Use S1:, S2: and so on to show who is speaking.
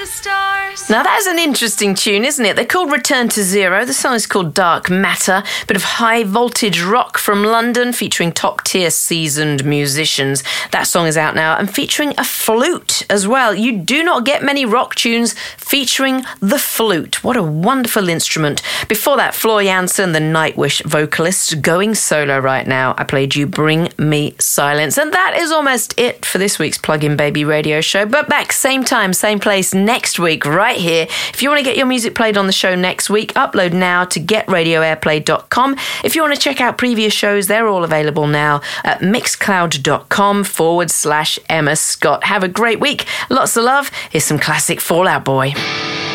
S1: the stars.
S2: Now that's an interesting tune, isn't it? They're called Return to Zero. The song is called Dark Matter. Bit of high voltage rock from London featuring top tier seasoned musicians. That song is out now and featuring a flute as well. You do not get many rock tunes featuring the flute. What a wonderful instrument. Before that, Floor Jansen, the Nightwish vocalist, going solo right now. I played you Bring Me Silence. And that is almost it for this week's Plug-in Baby radio show. But back same time, same place next week right here. If you want to get your music played on the show next week, upload now to getradioairplay.com. If you want to check out previous shows, they're all available now at mixcloud.com/Emma Scott. Have a great week. Lots of love. Here's some classic Fall Out Boy.